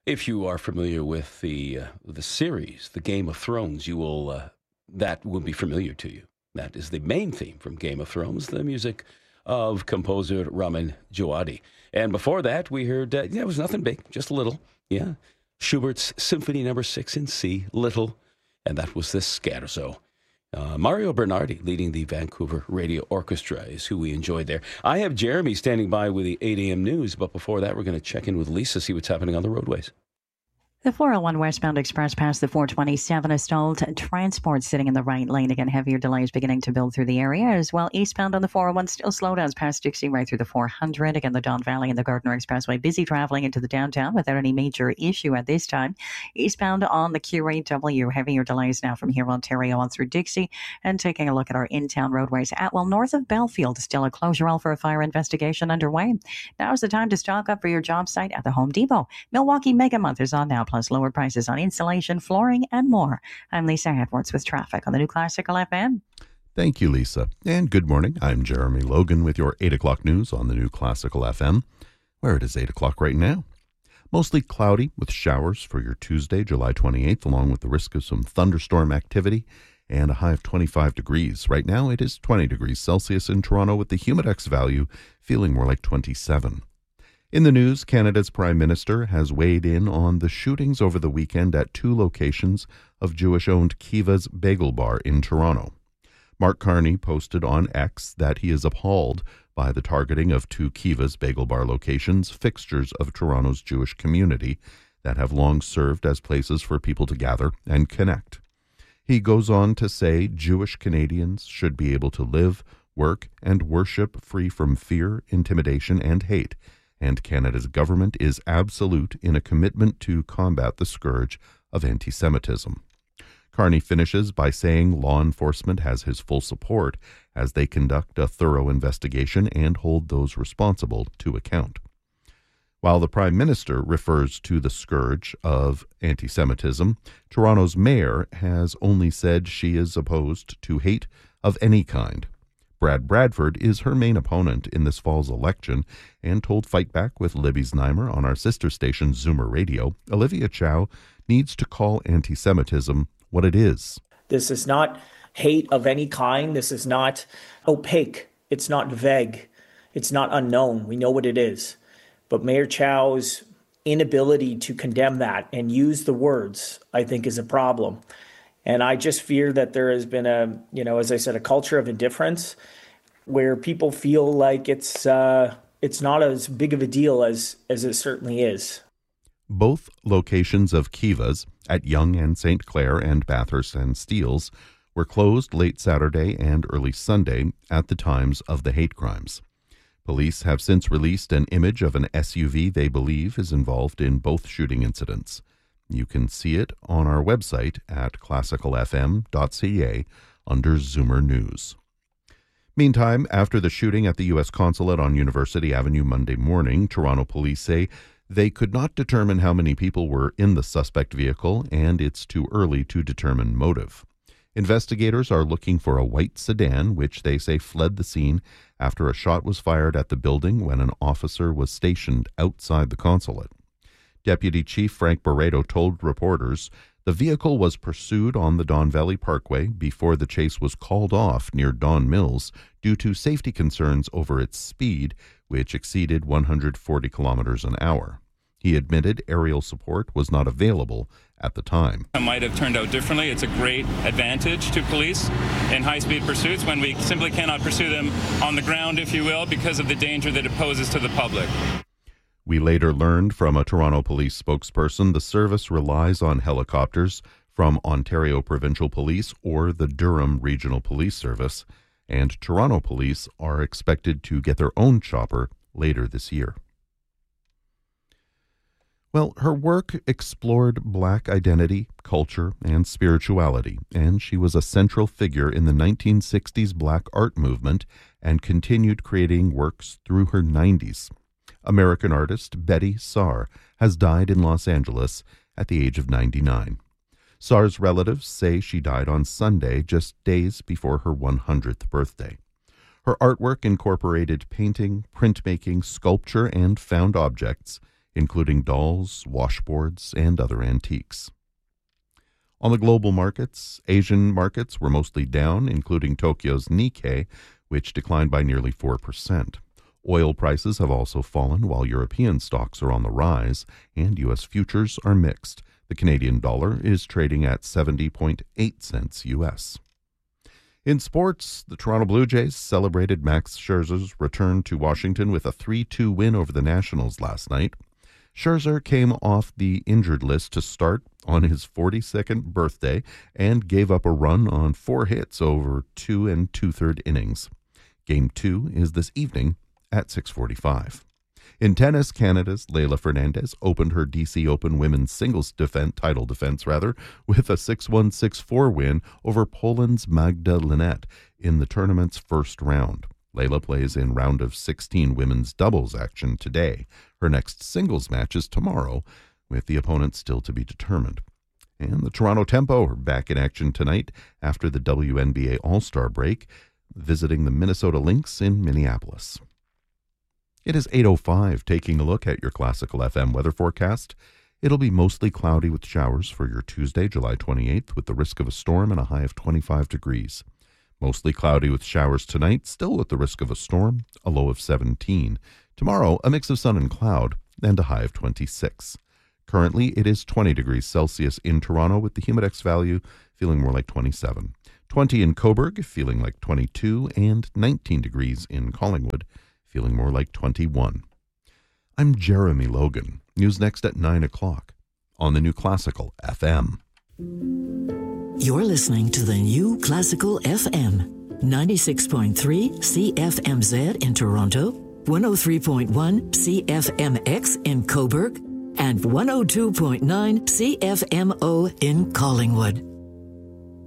If you are familiar with the series, the Game of Thrones, you will that will be familiar to you. That is the main theme from Game of Thrones, the music of composer Ramin Djawadi. And before that, we heard, it was nothing big, just a little. Yeah. Schubert's Symphony No. 6 in C, Little, and that was the Scherzo. Mario Bernardi, leading the Vancouver Radio Orchestra, is who we enjoyed there. I have Jeremy standing by with the 8 a.m. news, but before that, we're going to check in with Lisa, see what's happening on the roadways. The 401 westbound express past the 427 is stalled. Transport sitting in the right lane. Again, heavier delays beginning to build through the area. As well, eastbound on the 401 still slowdowns past Dixie right through the 400. Again, the Don Valley and the Gardner Expressway busy traveling into the downtown without any major issue at this time. Eastbound on the QAW, heavier delays now from here, Ontario on through Dixie. And taking a look at our in-town roadways. North of Belfield, still a closure all for a fire investigation underway. Now's the time to stock up for your job site at the Home Depot. Milwaukee Mega Month is on now, plus lower prices on insulation, flooring, and more. I'm Lisa Edwards with traffic on the New Classical FM. Thank you, Lisa. And good morning. I'm Jeremy Logan with your 8 o'clock news on the New Classical FM, where it is 8 o'clock right now. Mostly cloudy with showers for your Tuesday, July 28th, along with the risk of some thunderstorm activity and a high of 25 degrees. Right now, it is 20 degrees Celsius in Toronto with the Humidex value feeling more like 27. In the news, Canada's Prime Minister has weighed in on the shootings over the weekend at 2 locations of Jewish-owned Kiva's Bagel Bar in Toronto. Mark Carney posted on X that he is appalled by the targeting of 2 Kiva's Bagel Bar locations, fixtures of Toronto's Jewish community that have long served as places for people to gather and connect. He goes on to say Jewish Canadians should be able to live, work, and worship free from fear, intimidation, and hate, and Canada's government is absolute in a commitment to combat the scourge of anti-Semitism. Carney finishes by saying law enforcement has his full support as they conduct a thorough investigation and hold those responsible to account. While the Prime Minister refers to the scourge of anti-Semitism, Toronto's mayor has only said she is opposed to hate of any kind. Brad Bradford is her main opponent in this fall's election and told Fight Back with Libby Znaimer on our sister station Zoomer Radio, Olivia Chow needs to call anti-Semitism what it is. This is not hate of any kind. This is not opaque. It's not vague. It's not unknown. We know what it is. But Mayor Chow's inability to condemn that and use the words, I think, is a problem. And I just fear that there has been as I said, a culture of indifference where people feel like it's not as big of a deal as it certainly is. Both locations of Kiva's at Yonge and St. Clair and Bathurst and Steeles were closed late Saturday and early Sunday at the times of the hate crimes. Police have since released an image of an SUV they believe is involved in both shooting incidents. You can see it on our website at classicalfm.ca under Zoomer News. Meantime, after the shooting at the U.S. Consulate on University Avenue Monday morning, Toronto police say they could not determine how many people were in the suspect vehicle, and it's too early to determine motive. Investigators are looking for a white sedan, which they say fled the scene after a shot was fired at the building when an officer was stationed outside the consulate. Deputy Chief Frank Barreto told reporters the vehicle was pursued on the Don Valley Parkway before the chase was called off near Don Mills due to safety concerns over its speed, which exceeded 140 kilometers an hour. He admitted aerial support was not available at the time. It might have turned out differently. It's a great advantage to police in high-speed pursuits when we simply cannot pursue them on the ground, if you will, because of the danger that it poses to the public. We later learned from a Toronto police spokesperson the service relies on helicopters from Ontario Provincial Police or the Durham Regional Police Service, and Toronto police are expected to get their own chopper later this year. Well, her work explored Black identity, culture, and spirituality, and she was a central figure in the 1960s Black art movement and continued creating works through her 90s. American artist Betty Saar has died in Los Angeles at the age of 99. Saar's relatives say she died on Sunday, just days before her 100th birthday. Her artwork incorporated painting, printmaking, sculpture, and found objects. including dolls, washboards, and other antiques. On the global markets, Asian markets were mostly down, including Tokyo's Nikkei, which declined by nearly 4%. Oil prices have also fallen, while European stocks are on the rise, and U.S. futures are mixed. The Canadian dollar is trading at 70.8 cents U.S. In sports, the Toronto Blue Jays celebrated Max Scherzer's return to Washington with a 3-2 win over the Nationals last night. Scherzer came off the injured list to start on his 42nd birthday and gave up a run on 4 hits over 2 2/3 innings. Game 2 is this evening at 6:45. In tennis, Canada's Leylah Fernandez opened her DC Open women's singles title defense with a 6-1, 6-4 win over Poland's Magda Linette in the tournament's first round. Leylah plays in round of 16 women's doubles action today. Her next singles match is tomorrow, with the opponent still to be determined. And the Toronto Tempo are back in action tonight after the WNBA All-Star break, visiting the Minnesota Lynx in Minneapolis. It is 8:05, taking a look at your Classical FM weather forecast. It'll be mostly cloudy with showers for your Tuesday, July 28th, with the risk of a storm and a high of 25 degrees. Mostly cloudy with showers tonight, still with the risk of a storm, a low of 17. Tomorrow, a mix of sun and cloud, and a high of 26. Currently, it is 20 degrees Celsius in Toronto, with the humidex value feeling more like 27. 20 in Cobourg, feeling like 22, and 19 degrees in Collingwood, feeling more like 21. I'm Jeremy Logan. News next at 9 o'clock on the New Classical FM. You're listening to the New Classical FM, 96.3 CFMZ in Toronto, 103.1 CFMX in Cobourg, and 102.9 CFMO in Collingwood.